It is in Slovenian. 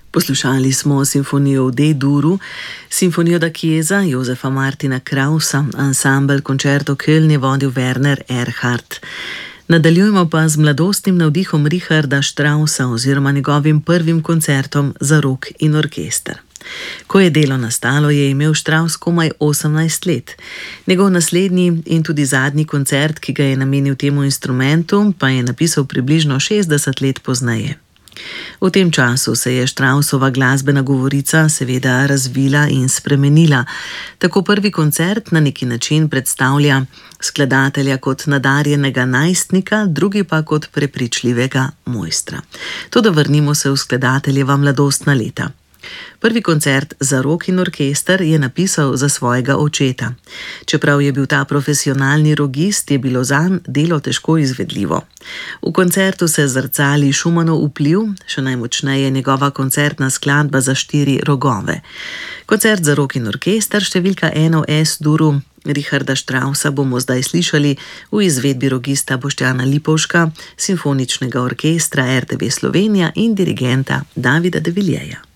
Poslušali smo simfonijo v D-duru, simfonijo da Chiesa Josefa Martina Krausa, ansambel Concerto Köln je vodil Werner Erhardt. Nadaljujemo pa z mladostnim navdihom Richarda Straussa oziroma njegovim prvim koncertom za rok in orkester. Ko je delo nastalo, je imel Strauss komaj 18 let. Njegov naslednji in tudi zadnji koncert, ki ga je namenil temu instrumentu, pa je napisal približno 60 let pozneje. V tem času se je Straussova glasbena govorica seveda razvila in spremenila. Tako prvi koncert na neki način predstavlja skladatelja kot nadarjenega najstnika, drugi pa kot prepričljivega mojstra. Toda vrnimo se v skladateljeva mladostna leta. Prvi koncert za rok in orkester je napisal za svojega očeta. Čeprav je bil ta profesionalni rogist, je bilo zanj delo težko izvedljivo. V koncertu se zrcali Schumannov vpliv, še najmočneje njegova koncertna skladba za 4 rogove. Koncert za rok in orkester številka 1 v S-duru Richarda Straussa bomo zdaj slišali v izvedbi rogista Boštjana Lipovška, simfoničnega orkestra RTV Slovenija in dirigenta Davida de Villiers.